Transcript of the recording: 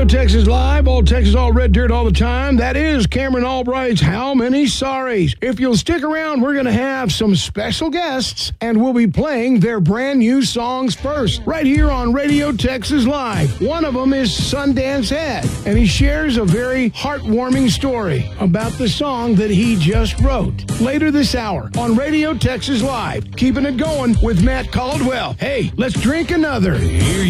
Radio Texas Live, all Texas, all red dirt all the time. That is Cameron Albright's How Many Sorries. If you'll stick around, we're going to have some special guests, and we'll be playing their brand new songs first, right here on Radio Texas Live. One of them is Sundance Head, and he shares a very heartwarming story about the song that he just wrote. Later this hour on Radio Texas Live, keeping it going with Matt Caldwell. Hey, let's drink another. Here